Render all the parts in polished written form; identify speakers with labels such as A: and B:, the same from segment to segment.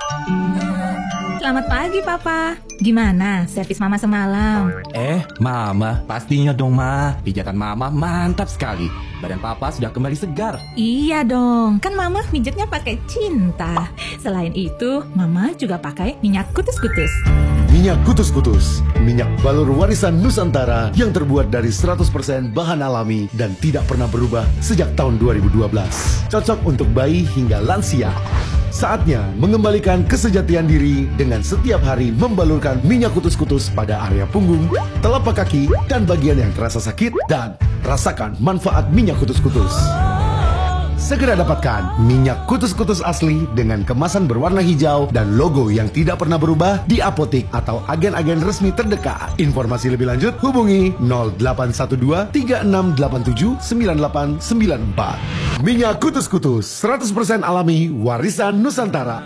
A: Selamat pagi, Papa. Gimana servis Mama semalam?
B: Mama, pastinya dong, Ma. Pijatan Mama mantap sekali. Badan Papa sudah kembali segar.
A: Iya dong, kan Mama pijatnya pakai cinta. Selain itu, Mama juga pakai minyak kutus-kutus.
C: Minyak kutus-kutus, minyak balur warisan Nusantara yang terbuat dari 100% bahan alami dan tidak pernah berubah sejak tahun 2012. Cocok untuk bayi hingga lansia. Saatnya mengembalikan kesejatian diri dengan setiap hari membalurkan minyak kutus-kutus pada area punggung, telapak kaki, dan bagian yang terasa sakit, dan rasakan manfaat minyak kutus-kutus. Segera dapatkan minyak kutus-kutus asli dengan kemasan berwarna hijau dan logo yang tidak pernah berubah di apotik atau agen-agen resmi terdekat. Informasi lebih lanjut hubungi 0812 3687 9894. Minyak kutus-kutus 100% alami warisan Nusantara.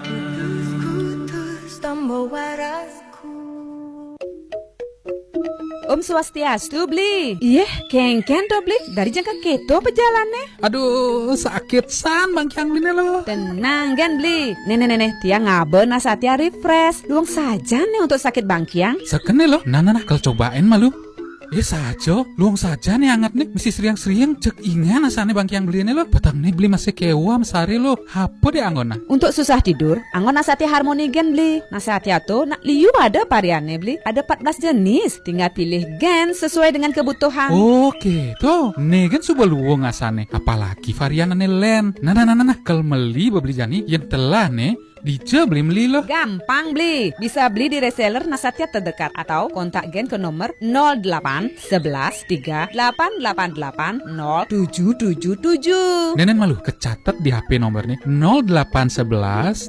D: Om Swastiastu, Bli. Iya, kengken do, Bli. Dari jangka keto pejalannya.
E: Aduh, sakit san bangkiang Bli lo.
D: Tenang kan, Bli. Nenek tiang ngaben nasatia refresh. Luang saja nih untuk sakit bangkiang.
E: Sekene lo. Nah, kalau cobain malu. Saja, luang saja nih hangat nih. Mesti seriang-seriang cek ingan asane bangkiang beli ini lo. Petang nih beli masih kewa mesari lo. Apa deh anggona?
D: Untuk susah tidur, anggon nasatia harmoni gen, Bli. Nasatia tuh, liu ada variannya, Bli. Ada 14 jenis. Tinggal pilih gen sesuai dengan kebutuhan.
E: Oke, tuh. Nih kan sudah luang asane. Apalagi varian ane len. Nah. Kalau meli beli jani yang telah nih. Dice beli lo.
D: Gampang, Bli. Bisa beli di reseller Nasatia terdekat atau kontak gen ke nomor 08 11 3888 0777.
E: Nenen malu kecatat di HP nomornya 0811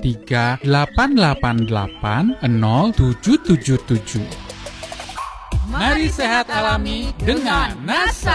E: 3888 0777. Mari sehat alami dengan Nasa.